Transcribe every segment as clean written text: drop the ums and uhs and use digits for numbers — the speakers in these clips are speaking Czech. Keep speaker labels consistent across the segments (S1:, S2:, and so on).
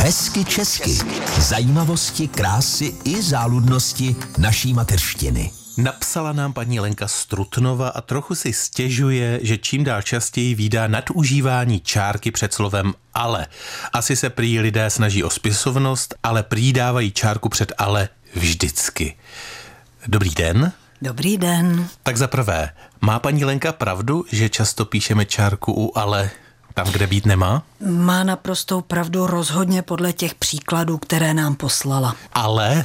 S1: Hezky česky. Zajímavosti, krásy i záludnosti naší mateřštiny.
S2: Napsala nám paní Lenka Strutnova a trochu si stěžuje, že čím dál častěji vídá nadužívání čárky před slovem ale. Asi se prý lidé snaží o spisovnost, ale prý dávají čárku před ale vždycky. Dobrý den.
S3: Dobrý den.
S2: Tak za prvé, má paní Lenka pravdu, že často píšeme čárku u ale tam, kde být nemá?
S3: Má naprostou pravdu rozhodně podle těch příkladů, které nám poslala.
S2: Ale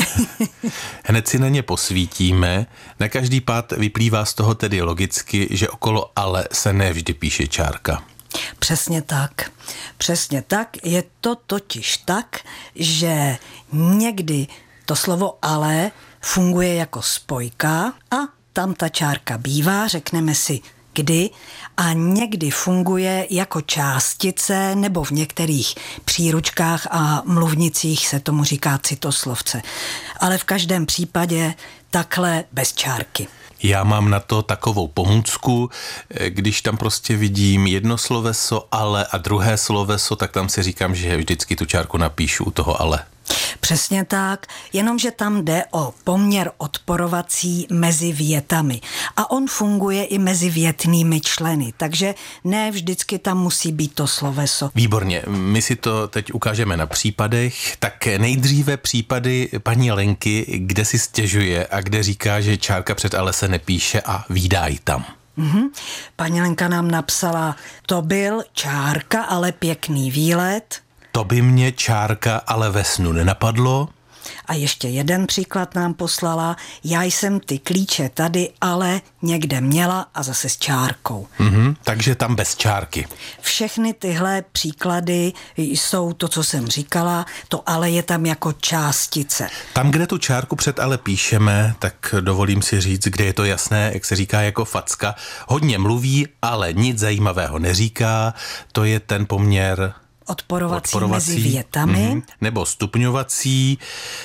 S2: hned si na ně posvítíme. Na každý pád vyplývá z toho tedy logicky, že okolo ale se nevždy píše čárka.
S3: Přesně tak. Přesně tak. Je to totiž tak, že někdy to slovo ale funguje jako spojka a tam ta čárka bývá, řekneme si kdy, a někdy funguje jako částice nebo v některých příručkách a mluvnicích se tomu říká citoslovce. Ale v každém případě takhle bez čárky.
S2: Já mám na to takovou pomůcku, když tam prostě vidím jedno sloveso ale a druhé sloveso, tak tam si říkám, že vždycky tu čárku napíšu u toho ale.
S3: Přesně tak, jenomže tam jde o poměr odporovací mezi větami. A on funguje i mezi větnými členy, takže ne vždycky tam musí být to sloveso.
S2: Výborně, my si to teď ukážeme na případech. Tak nejdříve případy paní Lenky, kde si stěžuje a kde říká, že čárka před ale se nepíše a vídá ji tam.
S3: Paní Lenka nám napsala, to byl čárka, ale pěkný výlet.
S2: To by mě čárka ale ve snu nenapadlo.
S3: A ještě jeden příklad nám poslala. Já jsem ty klíče tady, ale někde měla a zase s čárkou.
S2: Takže tam bez čárky.
S3: Všechny tyhle příklady jsou to, co jsem říkala, to ale je tam jako částice.
S2: Tam, kde tu čárku před ale píšeme, tak dovolím si říct, kde je to jasné, jak se říká jako facka. Hodně mluví, ale nic zajímavého neříká. To je ten poměr odporovací
S3: mezi větami.
S2: Nebo stupňovací.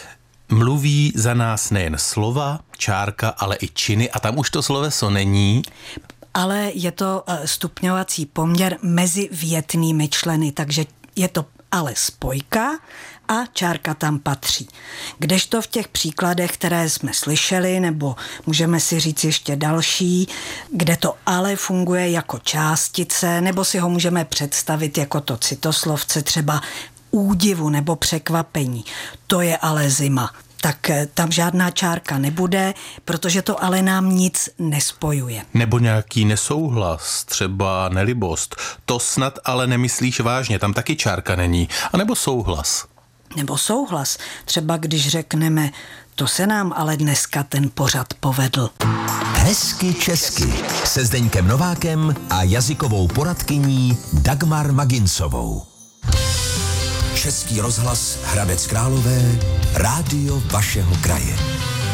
S2: Mluví za nás nejen slova, čárka, ale i činy a tam už to sloveso není.
S3: Ale je to stupňovací poměr mezi větnými členy, takže je to ale spojka a čárka tam patří. Kdežto v těch příkladech, které jsme slyšeli, nebo můžeme si říct ještě další, kde to ale funguje jako částice, nebo si ho můžeme představit jako to citoslovce, třeba údivu nebo překvapení. To je ale zima. Tak tam žádná čárka nebude, protože to ale nám nic nespojuje.
S2: Nebo nějaký nesouhlas, třeba nelibost. To snad ale nemyslíš vážně, tam taky čárka není. A nebo souhlas.
S3: Nebo souhlas, třeba když řekneme, to se nám ale dneska ten pořad povedl.
S1: Hezky česky se Zdeňkem Novákem a jazykovou poradkyní Dagmar Maginsovou. Český rozhlas Hradec Králové, rádio vašeho kraje.